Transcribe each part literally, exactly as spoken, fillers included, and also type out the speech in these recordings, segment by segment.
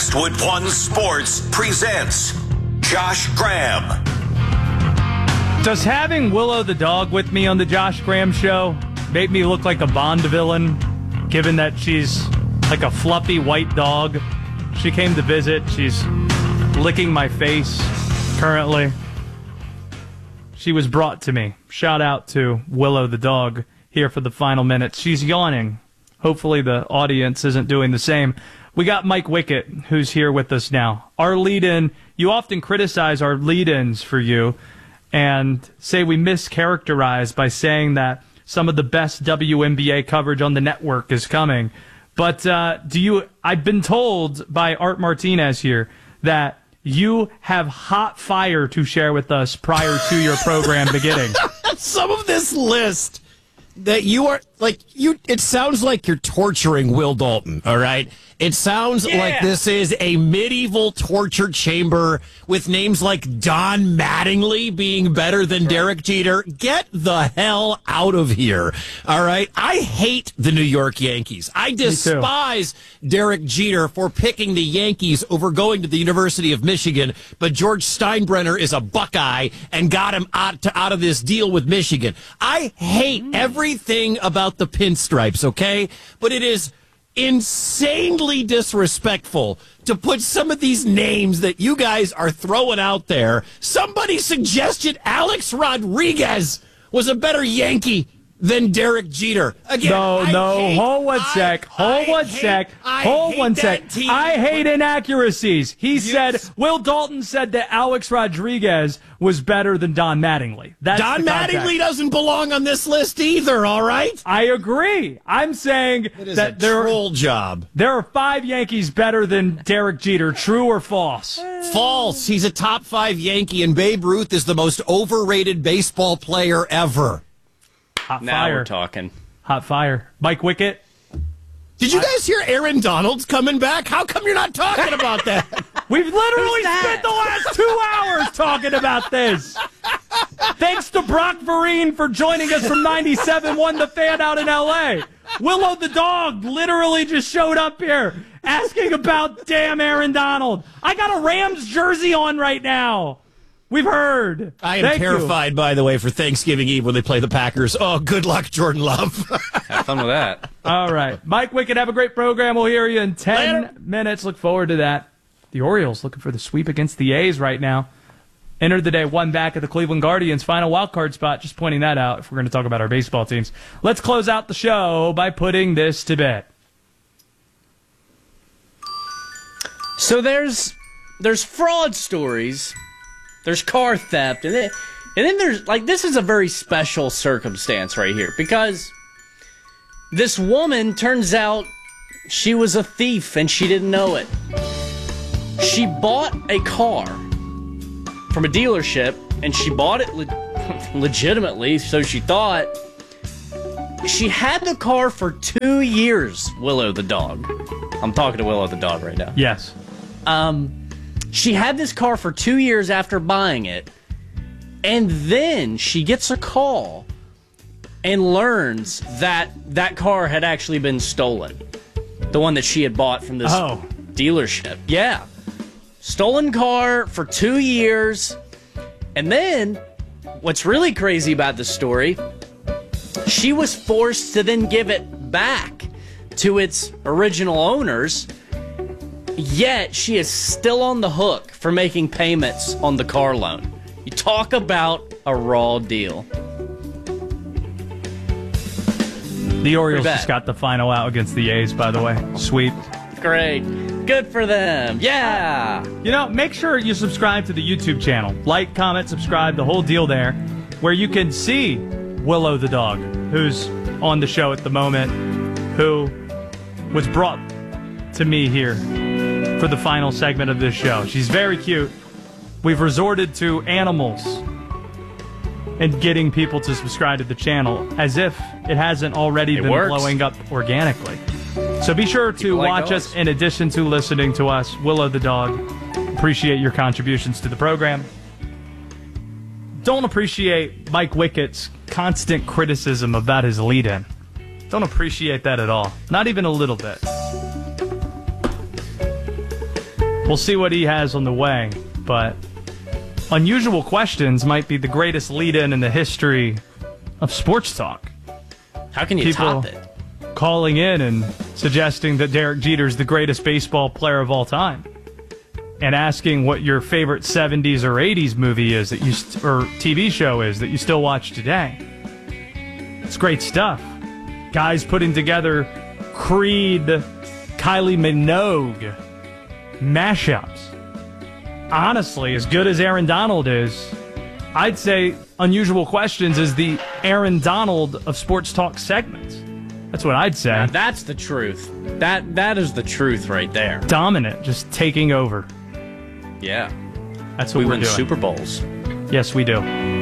Westwood One Sports presents Josh Graham. Does having Willow the dog with me on the Josh Graham show make me look like a Bond villain, given that she's like a fluffy white dog? She came to visit. She's licking my face currently. She was brought to me. Shout out to Willow the dog here for the final minutes. She's yawning. Hopefully the audience isn't doing the same. We got Mike Wickett, who's here with us now. Our lead-in, you often criticize our lead-ins for you and say we mischaracterize by saying that some of the best W N B A coverage on the network is coming. But uh, do you? I've been told by Art Martinez here that you have hot fire to share with us prior to your program beginning. Some of this list that you are like you. It sounds like you're torturing Will Dalton. All right. It sounds yeah. like this is a medieval torture chamber with names like Don Mattingly being better than Derek Jeter. Get the hell out of here. All right. I hate the New York Yankees. I despise Derek Jeter for picking the Yankees over going to the University of Michigan. But George Steinbrenner is a Buckeye and got him out, to, out of this deal with Michigan. I hate everything about the pinstripes, okay? But it is insanely disrespectful to put some of these names that you guys are throwing out there. Somebody suggested Alex Rodriguez was a better Yankee than Derek Jeter. Again, no, I no, hate, hold one I, sec, hold I one hate, sec, I hold hate one that sec. team. I hate inaccuracies. He Yes. said, Will Dalton said that Alex Rodriguez was better than Don Mattingly. That's Don the context. Mattingly doesn't belong on this list either, all right? I agree. I'm saying It is that a there, troll job. there are five Yankees better than Derek Jeter. True or false? False. He's a top five Yankee, and Babe Ruth is the most overrated baseball player ever. Hot Now fire. we're talking. Hot fire. Mike Wickett. Did you guys hear Aaron Donald's coming back? How come you're not talking about that? We've literally spent the last two hours talking about this. Thanks to Brock Vereen for joining us from ninety-seven point one The Fan out in L A. Willow the dog literally just showed up here asking about damn Aaron Donald. I got a Rams jersey on right now. We've heard. I am Thank terrified, you. by the way, for Thanksgiving Eve when they play the Packers. Oh, good luck, Jordan Love. Have fun with that. All right. Mike Wickett, have a great program. We'll hear you in ten Later. minutes. Look forward to that. The Orioles looking for the sweep against the A's right now. Entered the day one back at the Cleveland Guardians' final wildcard spot. Just pointing that out if we're going to talk about our baseball teams. Let's close out the show by putting this to bed. So there's there's fraud stories, there's car theft, and then, and then there's, like, this is a very special circumstance right here, because this woman, turns out, she was a thief and she didn't know it. She bought a car from a dealership, and she bought it le- legitimately, so she thought. She had the car for two years, Willow the dog. I'm talking to Willow the dog right now. Yes. Um, she had this car for two years after buying it, and then she gets a call and learns that that car had actually been stolen. The one that she had bought from this Oh. dealership. Yeah. Stolen car for two years. And then, what's really crazy about this story, she was forced to then give it back to its original owners, yet she is still on the hook for making payments on the car loan. You talk about a raw deal. The Orioles bad. just got the final out against the A's, by the way. Sweep. Great. Good for them. Yeah. You know, make sure you subscribe to the YouTube channel. Like, comment, subscribe, the whole deal there, where you can see Willow the dog, who's on the show at the moment, who was brought to me here for the final segment of this show. She's very cute. We've resorted to animals and getting people to subscribe to the channel as if it hasn't already It been works. blowing up organically. So be sure to People like watch dogs. us in addition to listening to us. Willow the dog. Appreciate your contributions to the program. Don't appreciate Mike Wickett's constant criticism about his lead-in. Don't appreciate that at all. Not even a little bit. we'll see what he has on the way. But Unusual Questions might be the greatest lead-in in the history of sports talk. How can you People top it? Calling in and suggesting that Derek Jeter's the greatest baseball player of all time, and asking what your favorite seventies or eighties movie is that you st- or T V show is that you still watch today. It's great stuff. Guys putting together Creed, Kylie Minogue mashups. Honestly, as good as Aaron Donald is, I'd say Unusual Questions is the Aaron Donald of sports talk segments. That's what I'd say. Now, that's the truth. That That is the truth right there. Dominant, just taking over. Yeah. That's what we we're win doing. Super Bowls. Yes, we do.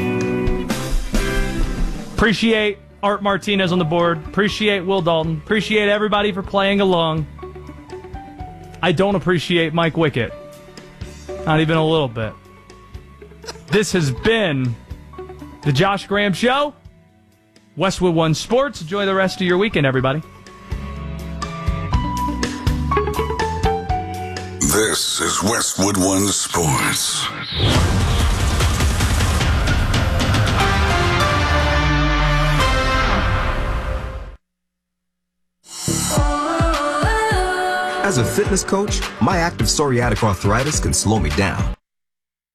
Appreciate Art Martinez on the board. Appreciate Will Dalton. Appreciate everybody for playing along. I don't appreciate Mike Wickett. Not even a little bit. This has been the Josh Graham Show. Westwood One Sports. Enjoy the rest of your weekend, everybody. This is Westwood One Sports. As a fitness coach, my active psoriatic arthritis can slow me down.